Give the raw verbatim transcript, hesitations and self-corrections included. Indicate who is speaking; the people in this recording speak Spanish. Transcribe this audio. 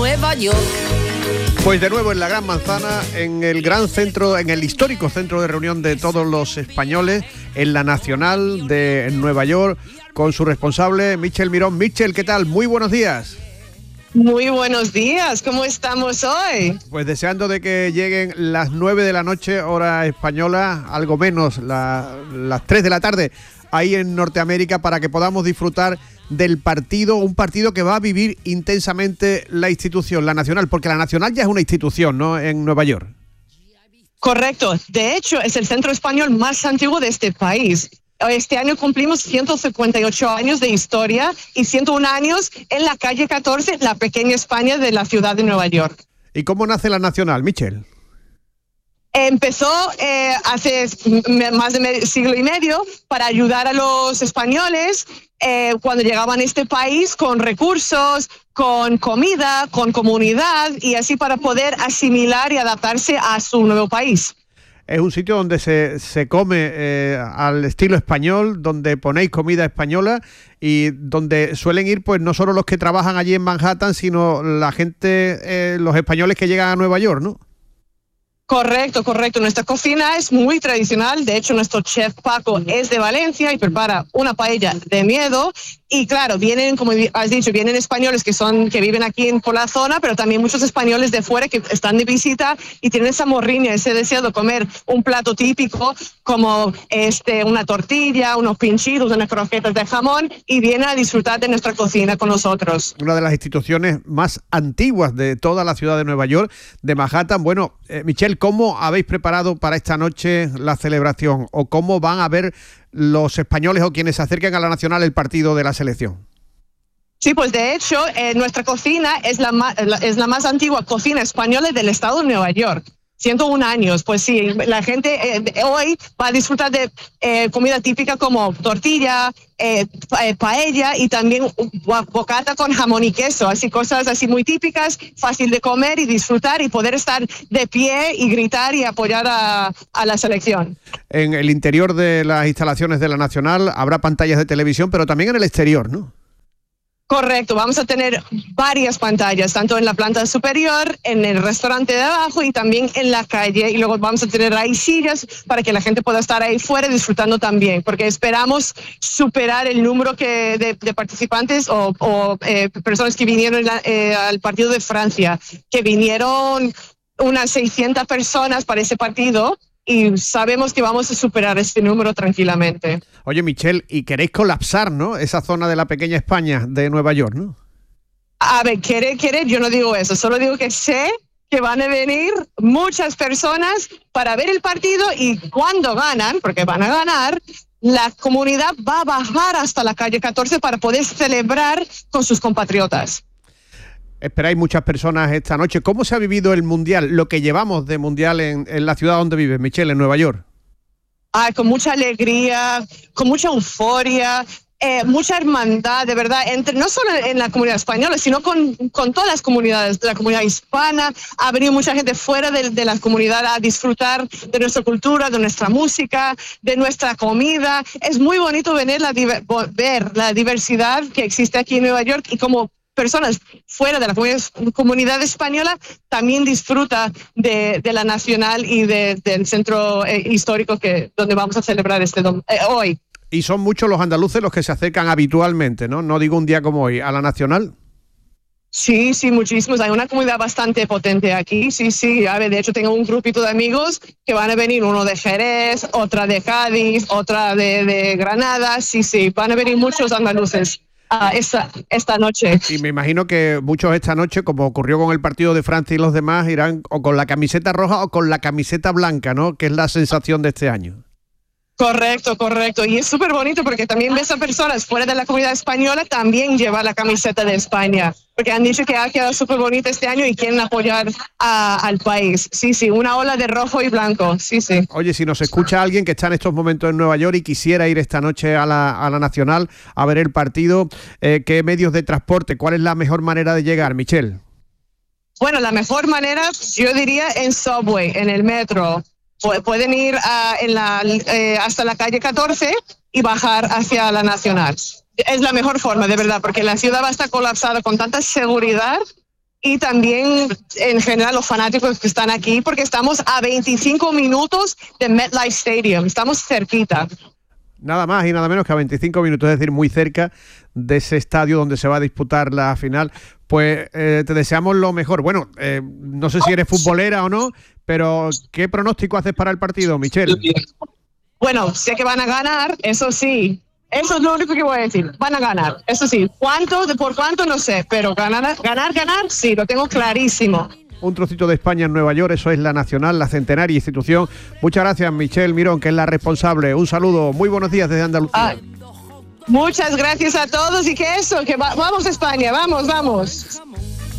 Speaker 1: Nueva York.
Speaker 2: Pues de nuevo en la Gran Manzana, en el gran centro, en el histórico centro de reunión de todos los españoles, en la Nacional de Nueva York, con su responsable, Michel Mirón. Michel, ¿qué tal? Muy buenos días.
Speaker 3: Muy buenos días, ¿cómo estamos hoy?
Speaker 2: Pues deseando de que lleguen las nueve de la noche, hora española, algo menos, la, las tres de la tarde, ahí en Norteamérica, para que podamos disfrutar del partido, un partido que va a vivir intensamente la institución, la Nacional, porque la Nacional ya es una institución, ¿no?, en Nueva York.
Speaker 3: Correcto, de hecho es el centro español más antiguo de este país. Este año cumplimos ciento cincuenta y ocho años de historia y ciento uno años en la calle catorce, la pequeña España de la ciudad de Nueva York.
Speaker 2: ¿Y cómo nace la Nacional, Michel?
Speaker 3: Empezó eh, hace más de medio siglo y medio para ayudar a los españoles eh, cuando llegaban a este país con recursos, con comida, con comunidad y así para poder asimilar y adaptarse a su nuevo país.
Speaker 2: Es un sitio donde se, se come eh, al estilo español, donde ponéis comida española y donde suelen ir pues no solo los que trabajan allí en Manhattan, sino la gente, eh, los españoles que llegan a Nueva York, ¿no?
Speaker 3: Correcto, correcto. Nuestra cocina es muy tradicional. De hecho, nuestro chef Paco es de Valencia y prepara una paella de miedo. Y claro, vienen, como has dicho, vienen españoles que son que viven aquí en, por la zona, pero también muchos españoles de fuera que están de visita y tienen esa morriña, ese deseo de comer un plato típico como este, una tortilla, unos pinchitos, unas croquetas de jamón y vienen a disfrutar de nuestra cocina con nosotros.
Speaker 2: Una de las instituciones más antiguas de toda la ciudad de Nueva York, de Manhattan. Bueno, eh, Michel, ¿cómo habéis preparado para esta noche la celebración o cómo van a ver los españoles o quienes se acerquen a la Nacional el partido de la selección?
Speaker 3: Sí, pues de hecho, eh, nuestra cocina es la, ma- la, es la más antigua cocina española del estado de Nueva York. ciento uno años, pues sí, la gente eh, hoy va a disfrutar de eh, comida típica como tortilla, eh, paella y también bocata con jamón y queso, así cosas así muy típicas, fácil de comer y disfrutar y poder estar de pie y gritar y apoyar a, a la selección.
Speaker 2: En el interior de las instalaciones de la Nacional habrá pantallas de televisión, pero también en el exterior, ¿no?
Speaker 3: Correcto, vamos a tener varias pantallas, tanto en la planta superior, en el restaurante de abajo y también en la calle. Y luego vamos a tener ahí sillas para que la gente pueda estar ahí fuera disfrutando también, porque esperamos superar el número que de, de participantes o, o eh, personas que vinieron eh, al partido de Francia, que vinieron unas seiscientas personas para ese partido. Y sabemos que vamos a superar este número tranquilamente.
Speaker 2: Oye, Michel, y queréis colapsar, ¿no?, esa zona de la pequeña España de Nueva York, ¿no?
Speaker 3: A ver, querer, querer, yo no digo eso, solo digo que sé que van a venir muchas personas para ver el partido y cuando ganan, porque van a ganar, la comunidad va a bajar hasta la calle catorce para poder celebrar con sus compatriotas.
Speaker 2: Esperáis muchas personas esta noche. ¿Cómo se ha vivido el Mundial, lo que llevamos de Mundial en, en la ciudad donde vives, Michel, en Nueva York?
Speaker 3: Ay, con mucha alegría, con mucha euforia, eh, mucha hermandad, de verdad, entre no solo en la comunidad española, sino con, con todas las comunidades, la comunidad hispana. Ha venido mucha gente fuera de, de la comunidad a disfrutar de nuestra cultura, de nuestra música, de nuestra comida. Es muy bonito venir la, ver la diversidad que existe aquí en Nueva York y cómo personas fuera de la comunidad, comunidad española también disfruta de, de la Nacional y de, del centro eh, histórico que donde vamos a celebrar este dom- eh, hoy.
Speaker 2: Y son muchos los andaluces los que se acercan habitualmente, ¿no? No digo un día como hoy, a la Nacional.
Speaker 3: Sí, sí, muchísimos. Hay una comunidad bastante potente aquí. Sí, sí. A ver, de hecho, tengo un grupito de amigos que van a venir, uno de Jerez, otra de Cádiz, otra de, de Granada. Sí, sí. Van a venir muchos andaluces uh, esta, esta noche.
Speaker 2: Y me imagino que muchos esta noche, como ocurrió con el partido de Francia y los demás, irán o con la camiseta roja o con la camiseta blanca, ¿no? Que es la sensación de este año.
Speaker 3: Correcto, correcto. Y es súper bonito porque también ves a personas fuera de la comunidad española también llevar la camiseta de España. Porque han dicho que ha quedado súper bonita este año y quieren apoyar a, al país. Sí, sí, una ola de rojo y blanco. Sí, sí.
Speaker 2: Oye, si nos escucha alguien que está en estos momentos en Nueva York y quisiera ir esta noche a la, a la Nacional a ver el partido, eh, ¿qué medios de transporte? ¿Cuál es la mejor manera de llegar, Michel?
Speaker 3: Bueno, la mejor manera, yo diría, en subway, en el metro. Pueden ir a, en la, eh, hasta la calle catorce y bajar hacia la Nacional. Es la mejor forma, de verdad, porque la ciudad va a estar colapsada con tanta seguridad y también en general los fanáticos que están aquí, porque estamos a veinticinco minutos de MetLife Stadium, estamos cerquita.
Speaker 2: Nada más y nada menos que a veinticinco minutos, es decir, muy cerca de ese estadio donde se va a disputar la final. Pues eh, te deseamos lo mejor. Bueno, eh, no sé si eres futbolera o no, pero ¿qué pronóstico haces para el partido, Michelle?
Speaker 3: Bueno, sé que van a ganar, eso sí. Eso es lo único que voy a decir. Van a ganar, eso sí. ¿Cuánto? ¿Por cuánto? No sé, pero ganar, ganar, ganar, sí, lo tengo clarísimo.
Speaker 2: Un trocito de España en Nueva York, eso es la nacional, la centenaria institución. Muchas gracias, Michelle Mirón, que es la responsable. Un saludo, muy buenos días desde Andalucía.
Speaker 3: Ah, muchas gracias a todos y que eso, que va, vamos a España, vamos, vamos.